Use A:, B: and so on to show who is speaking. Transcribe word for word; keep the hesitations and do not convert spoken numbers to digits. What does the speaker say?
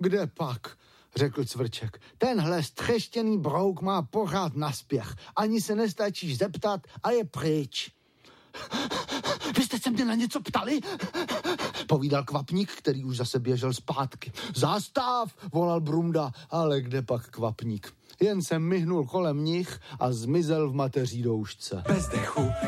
A: kde pak, řekl Cvrček. Tenhle střeštěný brouk má pořád naspěch. Ani se nestačíš zeptat a je pryč. Vy jste se mě na něco ptali? Povídal Kvapník, který už zase běžel zpátky. Zastav, volal Brunda, ale kde pak Kvapník? Jen se myhnul kolem nich a zmizel v mateří doušce.
B: Bez dechu